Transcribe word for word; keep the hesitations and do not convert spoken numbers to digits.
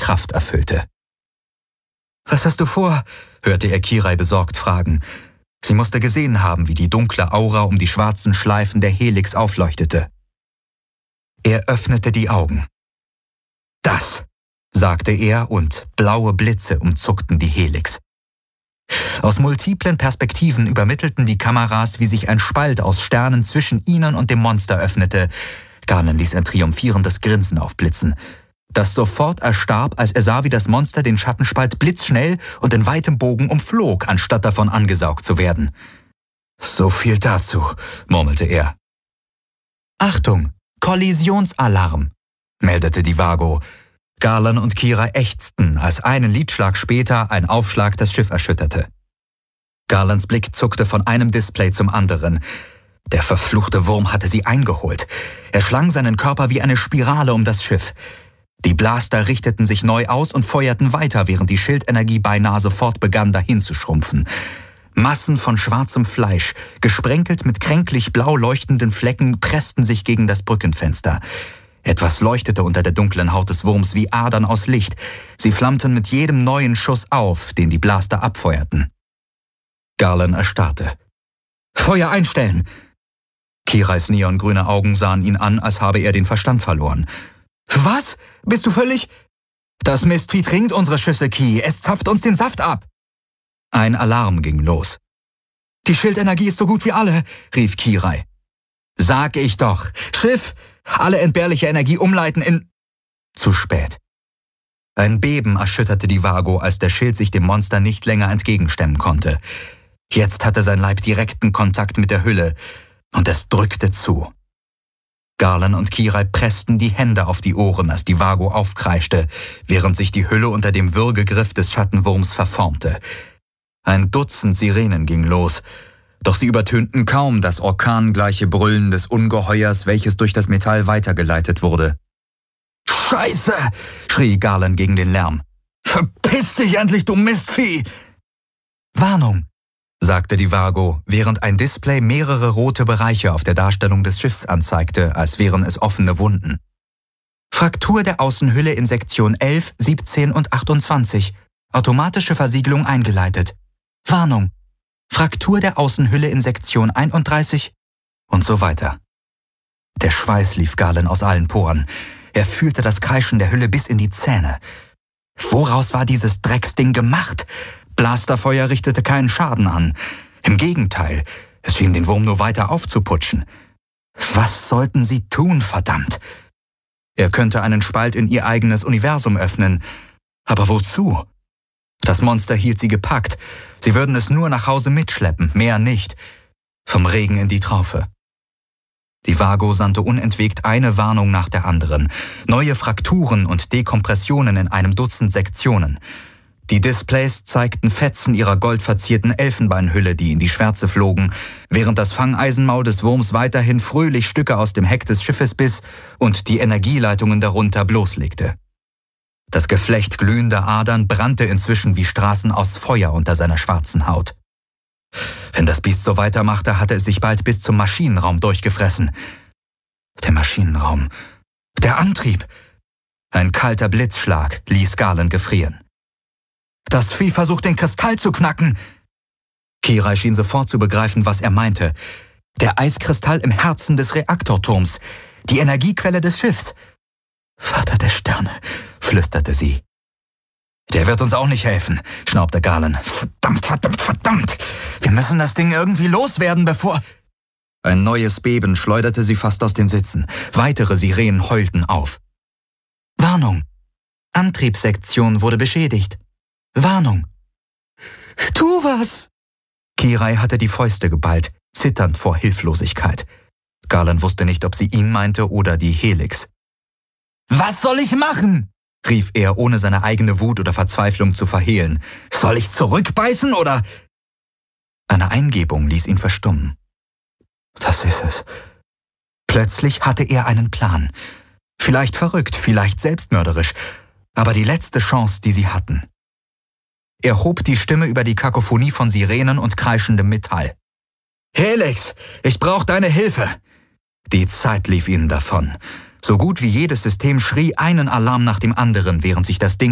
Kraft erfüllte. »Was hast du vor?« hörte er Kirai besorgt fragen. Sie musste gesehen haben, wie die dunkle Aura um die schwarzen Schleifen der Helix aufleuchtete. Er öffnete die Augen. »Das«, sagte er, und blaue Blitze umzuckten die Helix. Aus multiplen Perspektiven übermittelten die Kameras, wie sich ein Spalt aus Sternen zwischen ihnen und dem Monster öffnete. Galen ließ ein triumphierendes Grinsen aufblitzen, das sofort erstarb, als er sah, wie das Monster den Schattenspalt blitzschnell und in weitem Bogen umflog, anstatt davon angesaugt zu werden. »So viel dazu«, murmelte er. »Achtung, Kollisionsalarm«, meldete die Vago. Galen und Kira ächzten, als einen Lidschlag später ein Aufschlag das Schiff erschütterte. Galens Blick zuckte von einem Display zum anderen. Der verfluchte Wurm hatte sie eingeholt. Er schlang seinen Körper wie eine Spirale um das Schiff. Die Blaster richteten sich neu aus und feuerten weiter, während die Schildenergie beinahe sofort begann, dahin zu schrumpfen. Massen von schwarzem Fleisch, gesprenkelt mit kränklich blau leuchtenden Flecken, pressten sich gegen das Brückenfenster. Etwas leuchtete unter der dunklen Haut des Wurms wie Adern aus Licht. Sie flammten mit jedem neuen Schuss auf, den die Blaster abfeuerten. Galen erstarrte. »Feuer einstellen!« Kirais neongrüne Augen sahen ihn an, als habe er den Verstand verloren. »Was? Bist du völlig...« »Das Mistvieh trinkt unsere Schüsse, Ki. Es zapft uns den Saft ab!« Ein Alarm ging los. »Die Schildenergie ist so gut wie alle«, rief Kirai. »Sag ich doch. Schiff, alle entbehrliche Energie umleiten in...« Zu spät. Ein Beben erschütterte die Vago, als der Schild sich dem Monster nicht länger entgegenstemmen konnte. Jetzt hatte sein Leib direkten Kontakt mit der Hülle, und es drückte zu. Galen und Kirai pressten die Hände auf die Ohren, als die Vago aufkreischte, während sich die Hülle unter dem Würgegriff des Schattenwurms verformte. Ein Dutzend Sirenen ging los, doch sie übertönten kaum das orkangleiche Brüllen des Ungeheuers, welches durch das Metall weitergeleitet wurde. »Scheiße!« schrie Galen gegen den Lärm. »Verpiss dich endlich, du Mistvieh!« »Warnung«, sagte die Vago, während ein Display mehrere rote Bereiche auf der Darstellung des Schiffs anzeigte, als wären es offene Wunden. »Fraktur der Außenhülle in Sektion elf, siebzehn und achtundzwanzig. Automatische Versiegelung eingeleitet. Warnung. Fraktur der Außenhülle in Sektion einunddreißig« und so weiter. Der Schweiß lief Galen aus allen Poren. Er fühlte das Kreischen der Hülle bis in die Zähne. Woraus war dieses Drecksding gemacht? Blasterfeuer richtete keinen Schaden an. Im Gegenteil, es schien den Wurm nur weiter aufzuputschen. Was sollten sie tun, verdammt? Er könnte einen Spalt in ihr eigenes Universum öffnen. Aber wozu? Das Monster hielt sie gepackt. Sie würden es nur nach Hause mitschleppen, mehr nicht. Vom Regen in die Traufe. Die Vago sandte unentwegt eine Warnung nach der anderen. Neue Frakturen und Dekompressionen in einem Dutzend Sektionen. Die Displays zeigten Fetzen ihrer goldverzierten Elfenbeinhülle, die in die Schwärze flogen, während das Fangeisenmaul des Wurms weiterhin fröhlich Stücke aus dem Heck des Schiffes biss und die Energieleitungen darunter bloßlegte. Das Geflecht glühender Adern brannte inzwischen wie Straßen aus Feuer unter seiner schwarzen Haut. Wenn das Biest so weitermachte, hatte es sich bald bis zum Maschinenraum durchgefressen. Der Maschinenraum. Der Antrieb. Ein kalter Blitzschlag ließ Galen gefrieren. Das Vieh versucht, den Kristall zu knacken. Kirai schien sofort zu begreifen, was er meinte. Der Eiskristall im Herzen des Reaktorturms. Die Energiequelle des Schiffs. »Vater der Sterne«, flüsterte sie. »Der wird uns auch nicht helfen«, schnaubte Galen. »Verdammt, verdammt, verdammt! Wir müssen das Ding irgendwie loswerden, bevor...« Ein neues Beben schleuderte sie fast aus den Sitzen. Weitere Sirenen heulten auf. »Warnung! Antriebssektion wurde beschädigt. Warnung!« »Tu was!« Kirai hatte die Fäuste geballt, zitternd vor Hilflosigkeit. Galen wusste nicht, ob sie ihn meinte oder die Helix. »Was soll ich machen?« rief er, ohne seine eigene Wut oder Verzweiflung zu verhehlen. »Soll ich zurückbeißen oder...« Eine Eingebung ließ ihn verstummen. Das ist es. Plötzlich hatte er einen Plan. Vielleicht verrückt, vielleicht selbstmörderisch, aber die letzte Chance, die sie hatten. Er hob die Stimme über die Kakophonie von Sirenen und kreischendem Metall. »Helix, ich brauche deine Hilfe!« Die Zeit lief ihnen davon. So gut wie jedes System schrie einen Alarm nach dem anderen, während sich das Ding